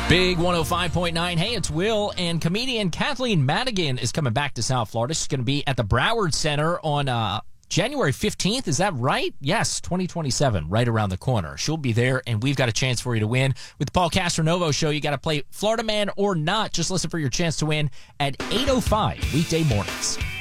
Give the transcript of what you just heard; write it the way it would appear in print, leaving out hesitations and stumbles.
Big 105.9. Hey, it's Will, and comedian Kathleen Madigan is coming back to South Florida. She's going to be at the Broward Center on January 15th. Is that right? Yes, 2027, right around the corner. She'll be there, and we've got a chance for you to win. With the Paul Castronovo Show, you got to play Florida Man or Not. Just listen for your chance to win at 8:05 weekday mornings.